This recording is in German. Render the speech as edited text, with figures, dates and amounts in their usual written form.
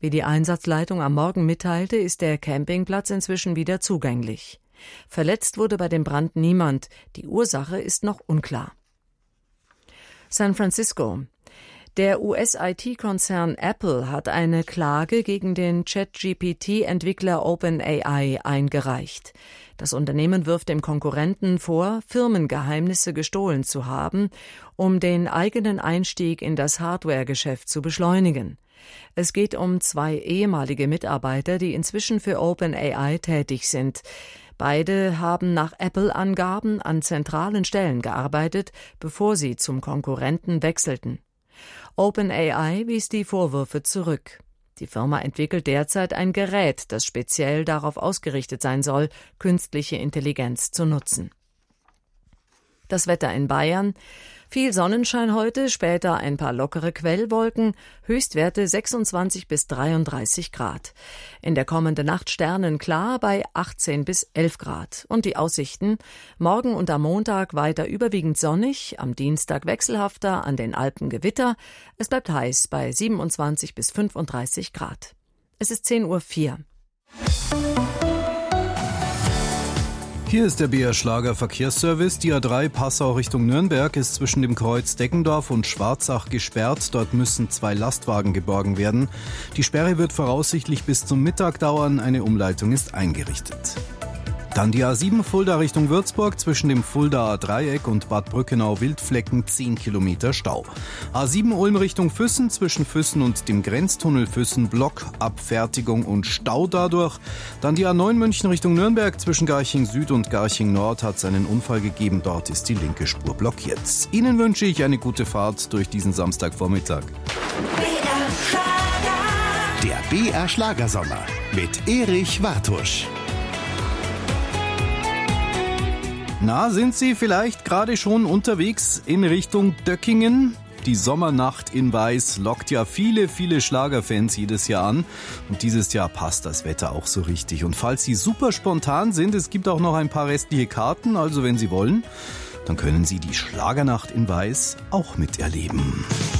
Wie die Einsatzleitung am Morgen mitteilte, ist der Campingplatz inzwischen wieder zugänglich. Verletzt wurde bei dem Brand niemand. Die Ursache ist noch unklar. San Francisco. Der US-IT-Konzern Apple hat eine Klage gegen den ChatGPT-Entwickler OpenAI eingereicht. Das Unternehmen wirft dem Konkurrenten vor, Firmengeheimnisse gestohlen zu haben, um den eigenen Einstieg in das Hardware-Geschäft zu beschleunigen. Es geht um 2 ehemalige Mitarbeiter, die inzwischen für OpenAI tätig sind. Beide haben nach Apple-Angaben an zentralen Stellen gearbeitet, bevor sie zum Konkurrenten wechselten. OpenAI wies die Vorwürfe zurück. Die Firma entwickelt derzeit ein Gerät, das speziell darauf ausgerichtet sein soll, künstliche Intelligenz zu nutzen. Das Wetter in Bayern. Viel Sonnenschein heute, später ein paar lockere Quellwolken, Höchstwerte 26 bis 33 Grad. In der kommenden Nacht sternenklar bei 18 bis 11 Grad. Und die Aussichten: morgen und am Montag weiter überwiegend sonnig, am Dienstag wechselhafter, an den Alpen Gewitter. Es bleibt heiß bei 27 bis 35 Grad. Es ist 10:04 Uhr. Hier ist der BR Schlager Verkehrsservice. Die A3 Passau Richtung Nürnberg ist zwischen dem Kreuz Deggendorf und Schwarzach gesperrt. Dort müssen 2 Lastwagen geborgen werden. Die Sperre wird voraussichtlich bis zum Mittag dauern. Eine Umleitung ist eingerichtet. Dann die A7 Fulda Richtung Würzburg zwischen dem Fuldaer Dreieck und Bad Brückenau-Wildflecken 10 Kilometer Stau. A7 Ulm Richtung Füssen zwischen Füssen und dem Grenztunnel Füssen Blockabfertigung und Stau dadurch. Dann die A9 München Richtung Nürnberg zwischen Garching Süd und Garching Nord hat es einen Unfall gegeben. Dort ist die linke Spur blockiert. Ihnen wünsche ich eine gute Fahrt durch diesen Samstagvormittag. Der BR Schlagersommer mit Erich Wartusch. Na, sind Sie vielleicht gerade schon unterwegs in Richtung Döckingen? Die Sommernacht in Weiß lockt ja viele, viele Schlagerfans jedes Jahr an. Und dieses Jahr passt das Wetter auch so richtig. Und falls Sie super spontan sind, es gibt auch noch ein paar restliche Karten. Also wenn Sie wollen, dann können Sie die Schlagernacht in Weiß auch miterleben.